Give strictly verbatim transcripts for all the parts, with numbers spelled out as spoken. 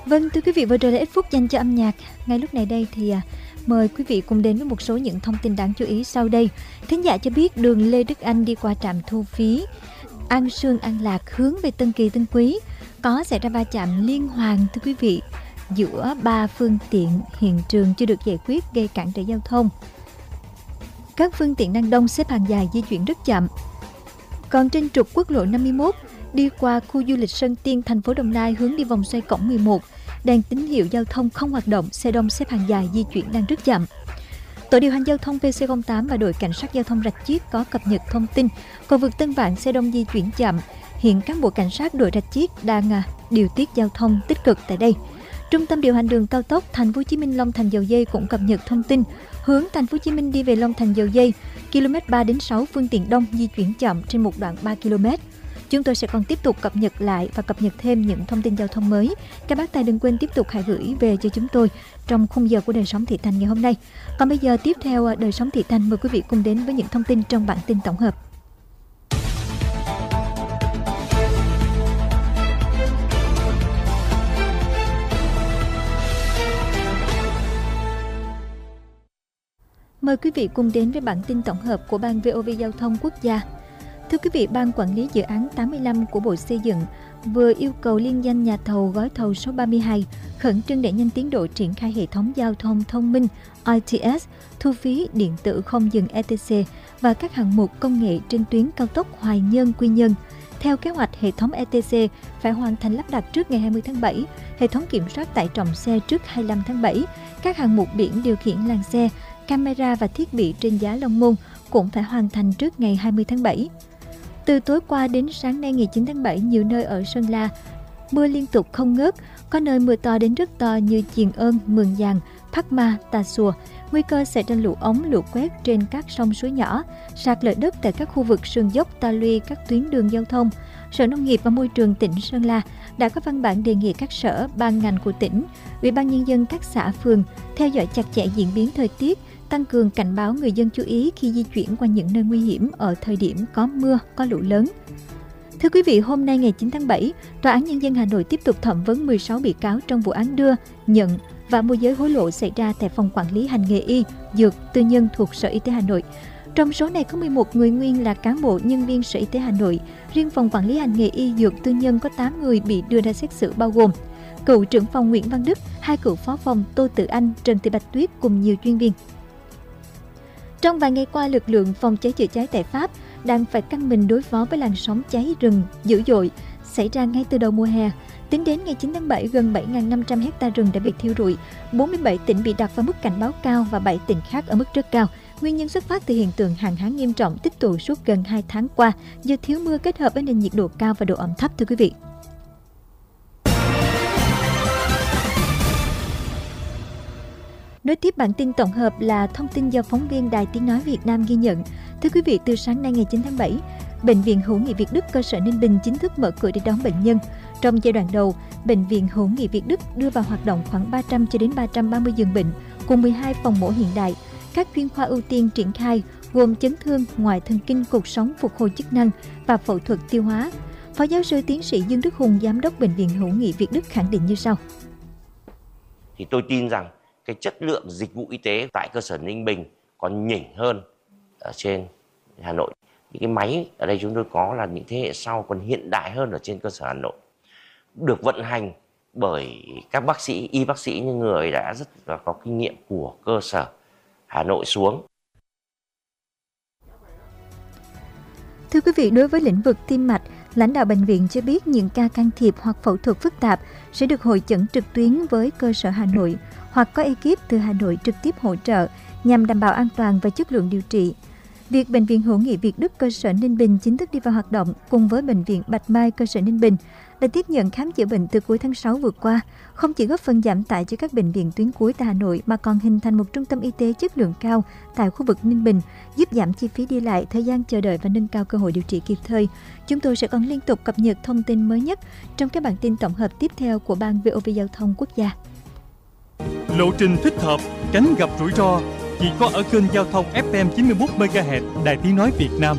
Vâng, thưa quý vị, vừa rồi là ít phút dành cho âm nhạc. Ngay lúc này đây thì à, mời quý vị cùng đến với một số những thông tin đáng chú ý sau đây. Thính giả cho biết đường Lê Đức Anh đi qua trạm thu phí An Sương An Lạc hướng về Tân Kỳ Tân Quý có xảy ra va chạm liên hoàn, thưa quý vị, giữa ba phương tiện. Hiện trường chưa được giải quyết, gây cản trở giao thông. Các phương tiện đang đông, xếp hàng dài, di chuyển rất chậm. Còn trên trục quốc lộ năm mươi mốt đi qua khu du lịch Sơn Tiên, thành phố Đồng Nai hướng đi vòng xoay cổng mười một, đèn tín hiệu giao thông không hoạt động, xe đông xếp hàng dài, di chuyển đang rất chậm. Tổ điều hành giao thông pê xê không tám và đội cảnh sát giao thông Rạch Chiếc có cập nhật thông tin cầu vượt Tân Vạn xe đông di chuyển chậm. Hiện cán bộ cảnh sát đội Rạch Chiếc đang à, điều tiết giao thông tích cực tại đây. Trung tâm điều hành đường cao tốc Thành phố Hồ Chí Minh Long Thành Dầu Giây cũng cập nhật thông tin hướng Thành phố Hồ Chí Minh đi về Long Thành Dầu Giây, km ba đến sáu phương tiện đông di chuyển chậm trên một đoạn ba ki lô mét. Chúng tôi sẽ còn tiếp tục cập nhật lại và cập nhật thêm những thông tin giao thông mới. Các bác tài đừng quên tiếp tục hãy gửi về cho chúng tôi trong khung giờ của Đời Sống Thị Thành ngày hôm nay. Còn bây giờ tiếp theo Đời Sống Thị Thành, mời quý vị cùng đến với những thông tin trong bản tin tổng hợp. Mời quý vị cùng đến với bản tin tổng hợp của Ban vê o vê Giao thông Quốc gia. Thưa quý vị, Ban Quản lý Dự án tám mươi lăm của Bộ Xây dựng vừa yêu cầu liên danh nhà thầu gói thầu số ba mươi hai khẩn trương đẩy nhanh tiến độ triển khai hệ thống giao thông thông minh i tê ét, thu phí điện tử không dừng e tê xê và các hạng mục công nghệ trên tuyến cao tốc Hoài Nhơn - Quy Nhơn. Theo kế hoạch, hệ thống e tê xê phải hoàn thành lắp đặt trước ngày hai mươi tháng bảy, hệ thống kiểm soát tải trọng xe trước hai mươi lăm tháng bảy, các hạng mục biển điều khiển làn xe, camera và thiết bị trên giá Long Môn cũng phải hoàn thành trước ngày hai mươi tháng bảy. Từ tối qua đến sáng nay ngày chín tháng bảy, nhiều nơi ở Sơn La mưa liên tục không ngớt, có nơi mưa to đến rất to như Chiền Ơn, Mường Giàng, Phác Ma, Tà Xùa. Nguy cơ xảy ra lũ ống, lũ quét trên các sông suối nhỏ, sạt lở đất tại các khu vực sườn dốc, ta luy các tuyến đường giao thông. Sở Nông nghiệp và Môi trường tỉnh Sơn La đã có văn bản đề nghị các sở, ban ngành của tỉnh, Ủy ban nhân dân các xã phường theo dõi chặt chẽ diễn biến thời tiết, tăng cường cảnh báo người dân chú ý khi di chuyển qua những nơi nguy hiểm ở thời điểm có mưa, có lũ lớn. Thưa quý vị, hôm nay ngày chín tháng bảy, Tòa án Nhân dân Hà Nội tiếp tục thẩm vấn mười sáu bị cáo trong vụ án đưa, nhận và môi giới hối lộ xảy ra tại Phòng Quản lý Hành nghề y, Dược, Tư nhân thuộc Sở Y tế Hà Nội. Trong số này có mười một người nguyên là cán bộ nhân viên Sở Y tế Hà Nội. Riêng Phòng Quản lý Hành nghề y, Dược, Tư nhân có tám người bị đưa ra xét xử, bao gồm cựu trưởng phòng Nguyễn Văn Đức, hai cựu phó phòng Tô Tự Anh, Trần Thị Bạch Tuyết cùng nhiều chuyên viên. Trong vài ngày qua, lực lượng phòng cháy chữa cháy tại Pháp đang phải căng mình đối phó với làn sóng cháy rừng dữ dội xảy ra ngay từ đầu mùa hè. Tính đến ngày chín tháng bảy, gần bảy nghìn năm trăm hecta rừng đã bị thiêu rụi, bốn mươi bảy tỉnh bị đặt vào mức cảnh báo cao và bảy tỉnh khác ở mức rất cao. Nguyên nhân xuất phát từ hiện tượng hạn hán nghiêm trọng tích tụ suốt gần hai tháng qua do thiếu mưa kết hợp với nền nhiệt độ cao và độ ẩm thấp, thưa quý vị. Nối tiếp bản tin tổng hợp là thông tin do phóng viên Đài Tiếng Nói Việt Nam ghi nhận. Thưa quý vị, từ sáng nay ngày chín tháng bảy, Bệnh viện Hữu nghị Việt Đức cơ sở Ninh Bình chính thức mở cửa để đón bệnh nhân. Trong giai đoạn đầu, Bệnh viện Hữu nghị Việt Đức đưa vào hoạt động khoảng ba trăm cho đến ba trăm ba mươi giường bệnh, cùng mười hai phòng mổ hiện đại. Các chuyên khoa ưu tiên triển khai gồm chấn thương, ngoại thần kinh, cột sống, phục hồi chức năng và phẫu thuật tiêu hóa. Phó giáo sư tiến sĩ Dương Đức Hùng, giám đốc Bệnh viện Hữu nghị Việt Đức khẳng định như sau. Thì tôi tin rằng cái chất lượng dịch vụ y tế tại cơ sở Ninh Bình còn nhỉnh hơn ở trên Hà Nội. Những cái máy ở đây chúng tôi có là những thế hệ sau còn hiện đại hơn ở trên cơ sở Hà Nội. Được vận hành bởi các bác sĩ, y bác sĩ, những người đã rất là có kinh nghiệm của cơ sở Hà Nội xuống. Thưa quý vị, đối với lĩnh vực tim mạch, lãnh đạo bệnh viện cho biết những ca can thiệp hoặc phẫu thuật phức tạp sẽ được hội chẩn trực tuyến với cơ sở Hà Nội hoặc có ekip từ Hà Nội trực tiếp hỗ trợ nhằm đảm bảo an toàn và chất lượng điều trị. Việc Bệnh viện Hữu nghị Việt Đức cơ sở Ninh Bình chính thức đi vào hoạt động cùng với Bệnh viện Bạch Mai cơ sở Ninh Bình đã tiếp nhận khám chữa bệnh từ cuối tháng sáu vừa qua, không chỉ góp phần giảm tải cho các bệnh viện tuyến cuối tại Hà Nội mà còn hình thành một trung tâm y tế chất lượng cao tại khu vực Ninh Bình, giúp giảm chi phí đi lại, thời gian chờ đợi và nâng cao cơ hội điều trị kịp thời. Chúng tôi sẽ còn liên tục cập nhật thông tin mới nhất trong các bản tin tổng hợp tiếp theo của Ban vê o vê Giao thông Quốc gia. Lộ trình thích hợp, tránh gặp rủi ro chỉ có ở kênh giao thông ép em chín mươi mốt mê ga héc Đài Tiếng Nói Việt Nam.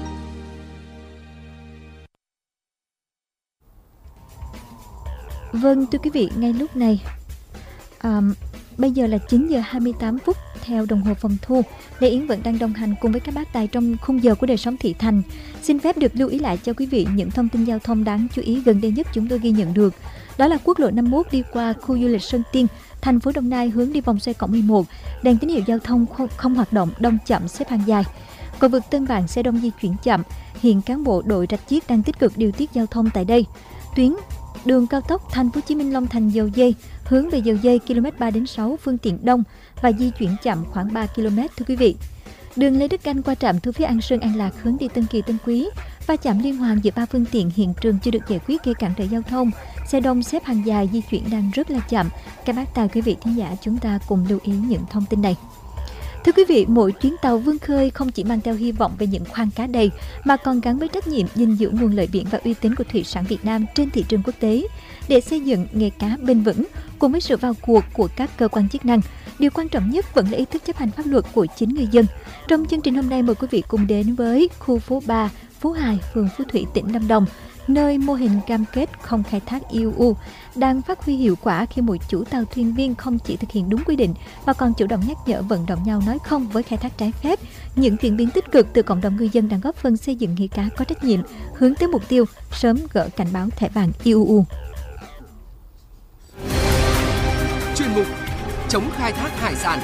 Vâng, thưa quý vị, ngay lúc này à, bây giờ là chín giờ hai mươi tám phút theo đồng hồ phòng thu. Lê Yến vẫn đang đồng hành cùng với các bác tài trong khung giờ của đời sống thị thành. Xin phép được lưu ý lại cho quý vị những thông tin giao thông đáng chú ý gần đây nhất chúng tôi ghi nhận được. Đó là quốc lộ năm mươi mốt đi qua khu du lịch Sơn Tiên, thành phố Đồng Nai hướng đi vòng xoay cộng mười một. Đèn tín hiệu giao thông không, không hoạt động, đông chậm xếp hàng dài. Cầu vượt Tân Vạn xe đông di chuyển chậm. Hiện cán bộ đội Rạch Chiếc đang tích cực điều tiết giao thông tại đây. Tuyến đường cao tốc Thành phố Hồ Chí Minh Long Thành Dầu Dây hướng về Dầu Dây km ba đến sáu phương tiện đông và di chuyển chậm khoảng ba ki lô mét thưa quý vị. Đường Lê Đức Anh qua trạm thu phí An Sơn An Lạc hướng đi Tân Kỳ Tân Quý và chạm liên hoàn giữa ba phương tiện hiện trường chưa được giải quyết gây cản trở giao thông. Xe đông xếp hàng dài di chuyển đang rất là chậm. Các bác tài quý vị thính giả chúng ta cùng lưu ý những thông tin này. Thưa quý vị, mỗi chuyến tàu vươn khơi không chỉ mang theo hy vọng về những khoang cá đầy mà còn gắn với trách nhiệm gìn giữ nguồn lợi biển và uy tín của thủy sản Việt Nam trên thị trường quốc tế. Để xây dựng nghề cá bền vững cùng với sự vào cuộc của các cơ quan chức năng, điều quan trọng nhất vẫn là ý thức chấp hành pháp luật của chính người dân. Trong chương trình hôm nay mời quý vị cùng đến với khu phố ba, Phú Hải, phường Phú Thủy, tỉnh Lâm Đồng, nơi mô hình cam kết không khai thác i u u đang phát huy hiệu quả khi mỗi chủ tàu thuyền viên không chỉ thực hiện đúng quy định mà còn chủ động nhắc nhở vận động nhau nói không với khai thác trái phép. Những chuyển biến tích cực từ cộng đồng ngư dân đang góp phần xây dựng nghề cá có trách nhiệm, hướng tới mục tiêu sớm gỡ cảnh báo thẻ vàng i u u. Chuyên mục chống khai thác hải sản.